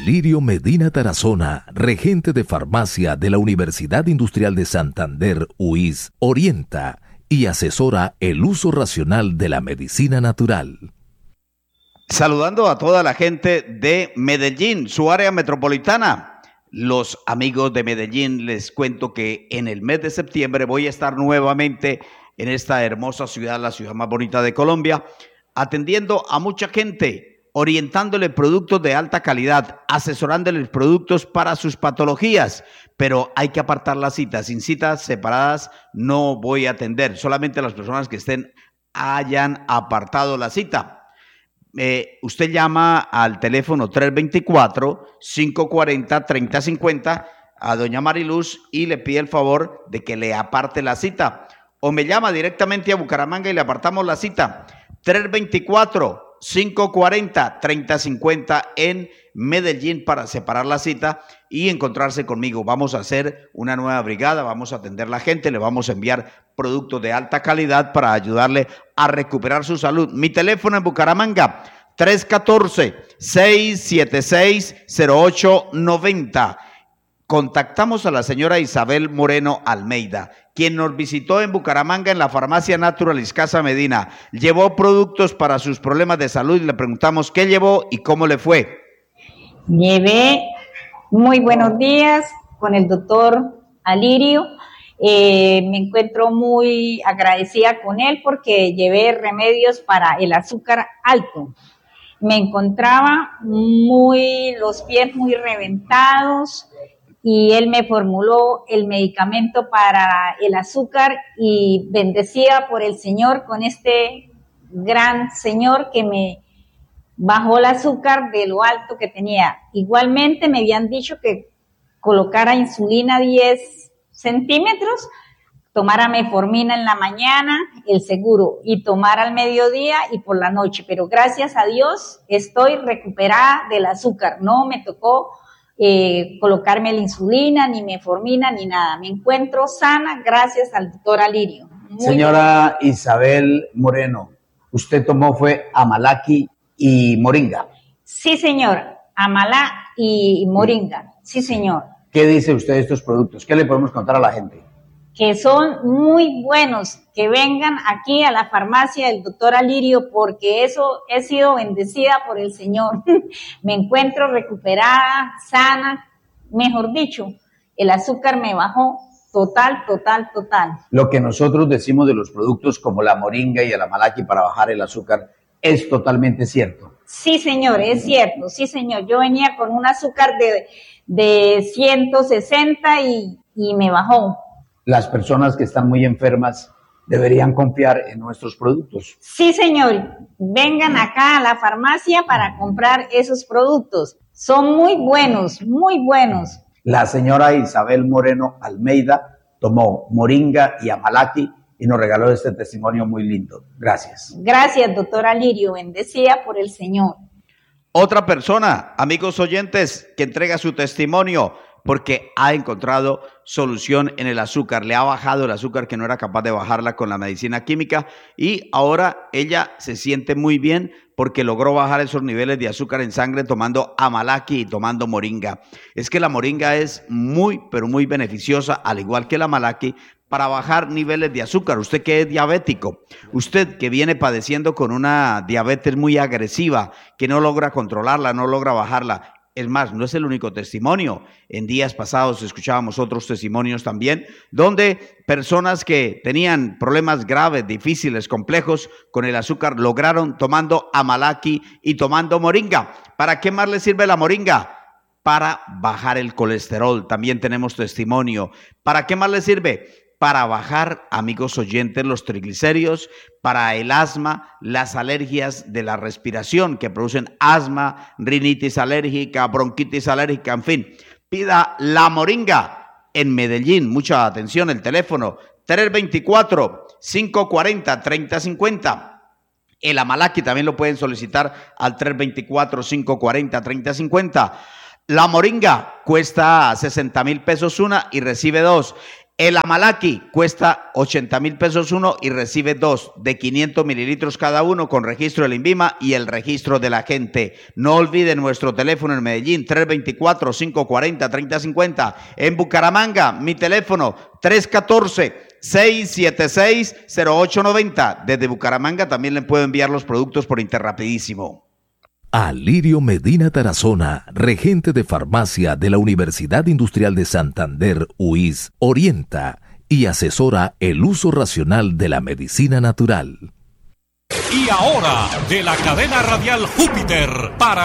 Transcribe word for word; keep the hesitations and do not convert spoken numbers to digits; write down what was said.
Alirio Medina Tarazona, regente de farmacia de la Universidad Industrial de Santander, U I S, orienta y asesora el uso racional de la medicina natural. Saludando a toda la gente de Medellín, su área metropolitana. Los amigos de Medellín, les cuento que en el mes de septiembre voy a estar nuevamente en esta hermosa ciudad, la ciudad más bonita de Colombia, atendiendo a mucha gente, orientándole productos de alta calidad, asesorándoles productos para sus patologías, pero hay que apartar las citas. Sin citas separadas no voy a atender, solamente las personas que estén hayan apartado la cita. Eh, usted llama al teléfono tres dos cuatro, cinco cuatro cero, tres cero cinco cero a doña Mariluz y le pide el favor de que le aparte la cita, o me llama directamente a Bucaramanga y le apartamos la cita. Tres dos cuatro, cinco cuatro cero, tres cero cinco cero en Medellín para separar la cita y encontrarse conmigo. Vamos a hacer una nueva brigada, vamos a atender a la gente, le vamos a enviar productos de alta calidad para ayudarle a recuperar su salud. Mi teléfono en Bucaramanga, tres uno cuatro, seis siete seis, cero ocho nueve cero. Contactamos a la señora Isabel Moreno Almeida, quien nos visitó en Bucaramanga en la farmacia Naturalis Casa Medina. Llevó productos para sus problemas de salud y le preguntamos qué llevó y cómo le fue. Llevé muy buenos días con el doctor Alirio. Eh, me encuentro muy agradecida con él porque llevé remedios para el azúcar alto. Me encontraba muy, los pies muy reventados, y él me formuló el medicamento para el azúcar y bendecida por el Señor con este gran Señor que me bajó el azúcar de lo alto que tenía. Igualmente me habían dicho que colocara insulina diez centímetros, tomara metformina en la mañana, el seguro, y tomara al mediodía y por la noche. Pero gracias a Dios estoy recuperada del azúcar, no me tocó Eh, colocarme la insulina, ni metformina, ni nada. Me encuentro sana gracias al doctor Alirio. Muy Señora bien. Isabel Moreno, usted tomó fue Amalaki y Moringa. Sí, señor, Amalá y Moringa, sí, señor. ¿Qué dice usted de estos productos? ¿Qué le podemos contar a la gente? Que son muy buenos, que vengan aquí a la farmacia del doctor Alirio, porque eso he sido bendecida por el Señor. Me encuentro recuperada, sana, mejor dicho, el azúcar me bajó total, total, total. Lo que nosotros decimos de los productos como la moringa y el amalaki para bajar el azúcar es totalmente cierto. Sí, señor, es cierto, sí, señor. Yo venía con un azúcar de, de ciento sesenta y, y me bajó. Las personas que están muy enfermas deberían confiar en nuestros productos. Sí, señor. Vengan acá a la farmacia para comprar esos productos. Son muy buenos, muy buenos. La señora Isabel Moreno Almeida tomó moringa y amalaki y nos regaló este testimonio muy lindo. Gracias. Gracias, doctor Alirio. Bendecida por el Señor. Otra persona, amigos oyentes, que entrega su testimonio porque ha encontrado solución en el azúcar, le ha bajado el azúcar que no era capaz de bajarla con la medicina química y ahora ella se siente muy bien porque logró bajar esos niveles de azúcar en sangre tomando amalaki y tomando moringa. Es que la moringa es muy, pero muy beneficiosa, al igual que el amalaki, para bajar niveles de azúcar. Usted que es diabético, usted que viene padeciendo con una diabetes muy agresiva, que no logra controlarla, no logra bajarla. Es más, no es el único testimonio. En días pasados escuchábamos otros testimonios también, donde personas que tenían problemas graves, difíciles, complejos con el azúcar, lograron tomando amalaki y tomando moringa. ¿Para qué más le sirve la moringa? Para bajar el colesterol. También tenemos testimonio. ¿Para qué más le sirve? Para bajar, amigos oyentes, los triglicéridos, para el asma, las alergias de la respiración que producen asma, rinitis alérgica, bronquitis alérgica, en fin. Pida la moringa en Medellín. Mucha atención, el teléfono tres dos cuatro, cinco cuatro cero, tres cero cinco cero. El amalaki también lo pueden solicitar al tres dos cuatro, cinco cuatro cero, tres cero cinco cero. La moringa cuesta sesenta mil pesos una y recibe dos. El Amalaki cuesta ochenta mil pesos uno y recibe dos de quinientos mililitros cada uno con registro del INVIMA y el registro de la gente. No olviden nuestro teléfono en Medellín, tres dos cuatro, cinco cuatro cero, tres cero cinco cero. En Bucaramanga, mi teléfono, tres uno cuatro, seis siete seis, cero ocho nueve cero. Desde Bucaramanga también le puedo enviar los productos por Interrapidísimo. Alirio Medina Tarazona, regente de farmacia de la Universidad Industrial de Santander, U I S, orienta y asesora el uso racional de la medicina natural. Y ahora, de la cadena radial Júpiter, para